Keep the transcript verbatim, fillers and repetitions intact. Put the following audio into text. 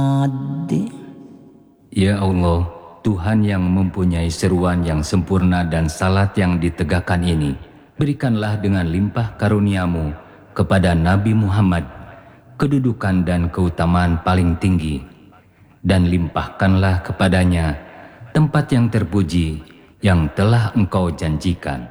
Ya Allah, Tuhan yang mempunyai seruan yang sempurna dan salat yang ditegakkan ini, berikanlah dengan limpah karunia-Mu kepada Nabi Muhammad kedudukan dan keutamaan paling tinggi, dan limpahkanlah kepadanya tempat yang terpuji yang telah Engkau janjikan.